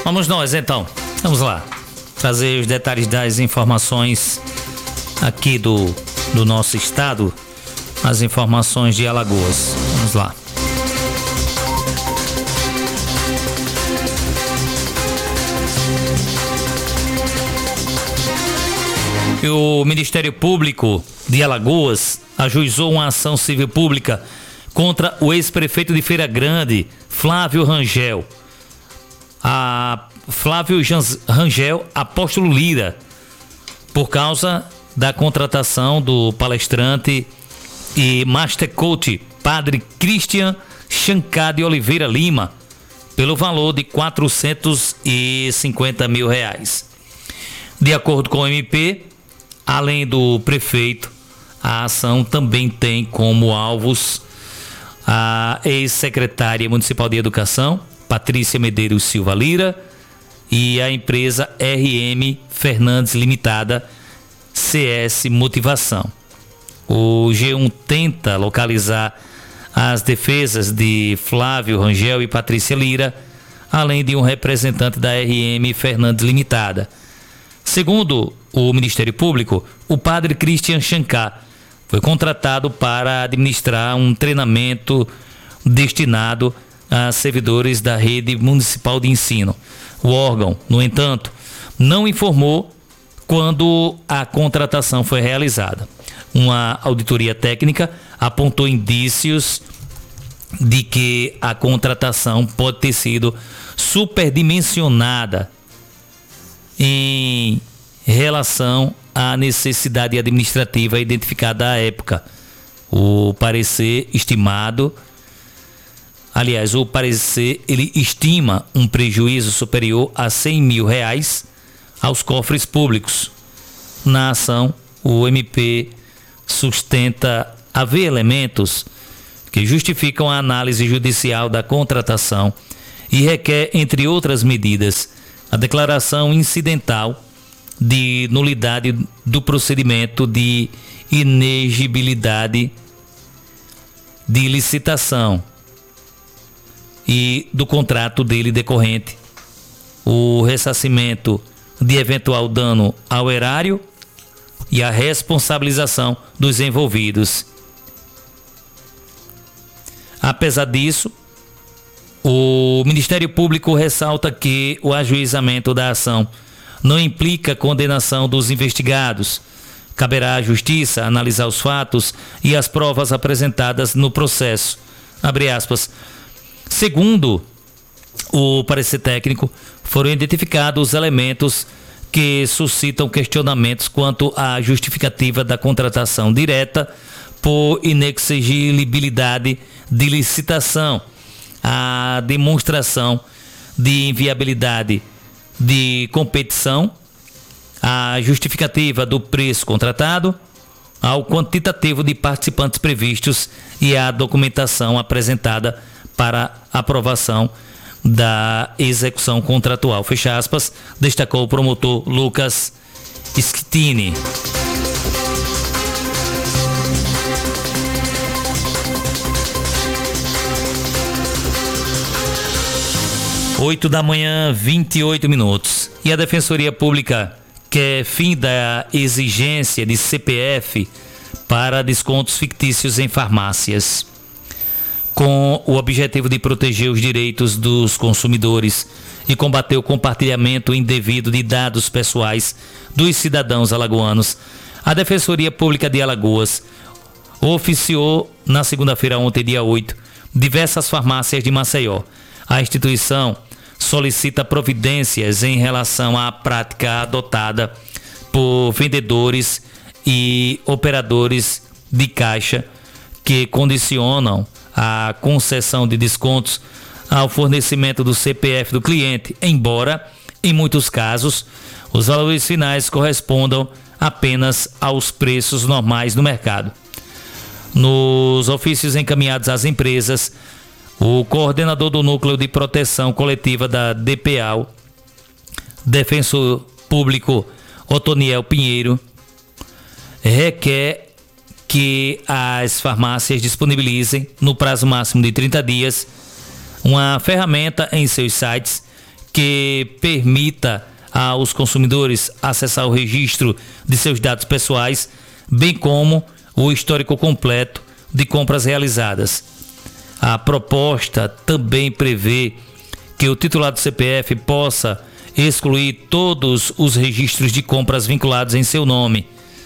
Vamos nós então, vamos lá, trazer os detalhes das informações aqui do nosso estado, as informações de Alagoas. Vamos lá. O Ministério Público de Alagoas ajuizou uma ação civil pública contra o ex-prefeito de Feira Grande, Flávio Rangel. Flávio Rangel Apóstolo Lira, por causa da contratação do palestrante e Master Coach Padre Christian Shankar de Oliveira Lima, pelo valor de R$450 mil. De acordo com o MP, além do prefeito, a ação também tem como alvos a ex-secretária municipal de Educação, Patrícia Medeiros Silva Lira, e a empresa RM Fernandes Limitada, CS Motivação. O G1 tenta localizar as defesas de Flávio Rangel e Patrícia Lira, além de um representante da RM Fernandes Limitada. Segundo o Ministério Público, o padre Christian Shankar foi contratado para administrar um treinamento destinado a servidores da rede municipal de ensino. O órgão, no entanto, não informou quando a contratação foi realizada. Uma auditoria técnica apontou indícios de que a contratação pode ter sido superdimensionada em relação à necessidade administrativa identificada à época. O parecer ele estima um prejuízo superior a R$100 mil aos cofres públicos. Na ação, o MP sustenta haver elementos que justificam a análise judicial da contratação e requer, entre outras medidas, a declaração incidental de nulidade do procedimento de inegibilidade de licitação e do contrato dele decorrente, o ressarcimento de eventual dano ao erário e a responsabilização dos envolvidos. Apesar disso, o Ministério Público ressalta que o ajuizamento da ação não implica condenação dos investigados. Caberá à Justiça analisar os fatos e as provas apresentadas no processo. Abre aspas. Segundo o parecer técnico, foram identificados elementos que suscitam questionamentos quanto à justificativa da contratação direta por inexigibilidade de licitação, a demonstração de inviabilidade de competição, a justificativa do preço contratado, ao quantitativo de participantes previstos e a documentação apresentada para aprovação da execução contratual. Fecha aspas, destacou o promotor Lucas Schittini. 8 da manhã, 28 minutos. E a Defensoria Pública quer fim da exigência de CPF para descontos fictícios em farmácias. Com o objetivo de proteger os direitos dos consumidores e combater o compartilhamento indevido de dados pessoais dos cidadãos alagoanos, a Defensoria Pública de Alagoas oficiou na segunda-feira, ontem, dia 8, diversas farmácias de Maceió. A instituição solicita providências em relação à prática adotada por vendedores e operadores de caixa que condicionam a concessão de descontos ao fornecimento do CPF do cliente, embora, em muitos casos, os valores finais correspondam apenas aos preços normais do mercado. Nos ofícios encaminhados às empresas, o coordenador do Núcleo de Proteção Coletiva da DPAL, Defensor Público Otoniel Pinheiro, requer que as farmácias disponibilizem, no prazo máximo de 30 dias, uma ferramenta em seus sites que permita aos consumidores acessar o registro de seus dados pessoais, bem como o histórico completo de compras realizadas. A proposta também prevê que o titular do CPF possa excluir todos os registros de compras vinculados em seu nome.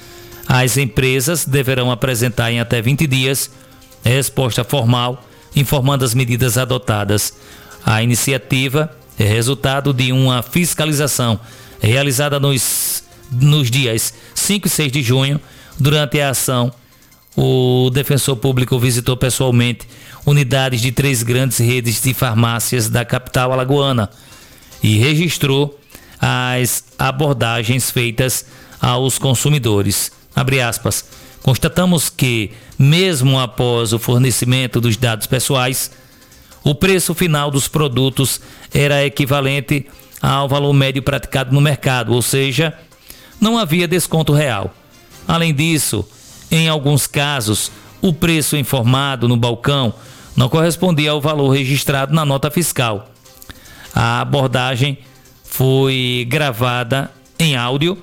As empresas deverão apresentar em até 20 dias resposta formal informando as medidas adotadas. A iniciativa é resultado de uma fiscalização realizada nos dias 5 e 6 de junho. Durante a ação, o defensor público visitou pessoalmente unidades de 3 grandes redes de farmácias da capital alagoana e registrou as abordagens feitas aos consumidores. Abre aspas. Constatamos que, mesmo após o fornecimento dos dados pessoais, o preço final dos produtos era equivalente ao valor médio praticado no mercado, ou seja, não havia desconto real. Além disso, em alguns casos, o preço informado no balcão não correspondia ao valor registrado na nota fiscal. A abordagem foi gravada em áudio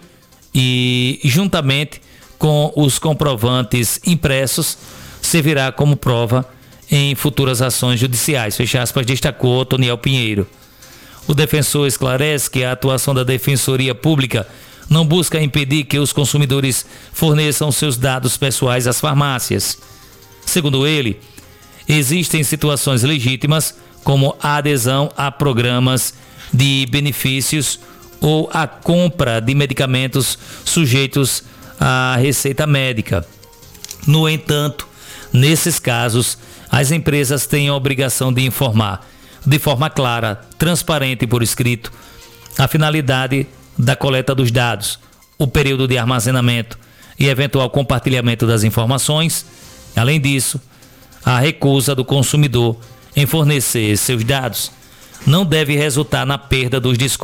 e, juntamente com os comprovantes impressos, servirá como prova em futuras ações judiciais. Fecha aspas, destacou Toniel Pinheiro. O defensor esclarece que a atuação da Defensoria Pública não busca impedir que os consumidores forneçam seus dados pessoais às farmácias. Segundo ele, existem situações legítimas, como a adesão a programas de benefícios ou a compra de medicamentos sujeitos à receita médica. No entanto, nesses casos, as empresas têm a obrigação de informar, de forma clara, transparente e por escrito, a finalidade da coleta dos dados, o período de armazenamento e eventual compartilhamento das informações. Além disso, a recusa do consumidor em fornecer seus dados não deve resultar na perda dos descontos